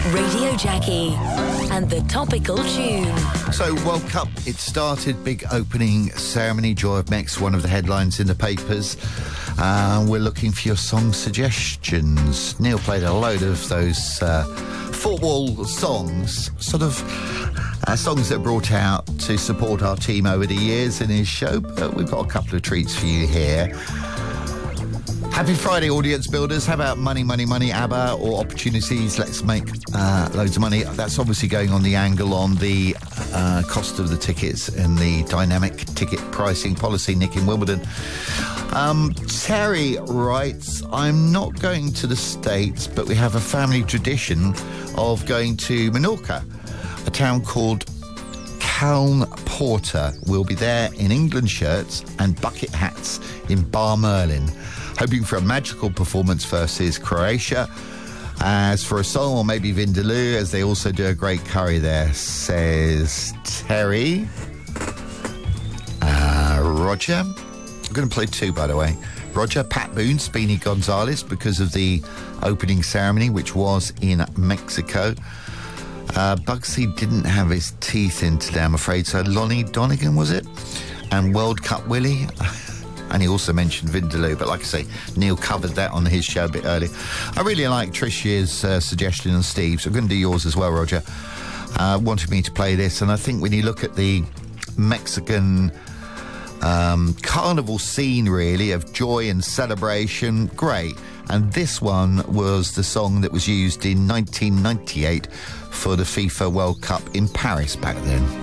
Radio Jackie and the topical tune. So, World Cup, it started, big opening ceremony, Joy of Mex, one of the headlines in the papers. We're looking for your song suggestions. Neil played a load of those football songs, sort of songs that brought out to support our team over the years in his show, but we've got a couple of treats for you here. Happy Friday, audience builders. How about money, ABBA, or opportunities? Let's make loads of money. That's obviously going on the angle on the cost of the tickets and the dynamic ticket pricing policy, Nick in Wimbledon. Terry writes, I'm not going to the States, but we have a family tradition of going to Menorca, a town called Calne Porter. We'll be there in England shirts and bucket hats in Bar Merlin, hoping for a magical performance versus Croatia. As for a song, or maybe Vindaloo, as they also do a great curry there, says Terry. Roger. I'm going to play two, by the way. Roger, Pat Boone, Speedy Gonzalez, because of the opening ceremony, which was in Mexico. Bugsy didn't have his teeth in today, I'm afraid, so Lonnie Donegan, was it? And World Cup Willie. And he also mentioned Vindaloo, but like I say, Neil covered that on his show a bit earlier. I really like Tricia's suggestion and Steve's. I'm going to do yours as well, Roger. Wanted me to play this, and I think when you look at the Mexican carnival scene, really, of joy and celebration, great. And this one was the song that was used in 1998 for the FIFA World Cup in Paris back then.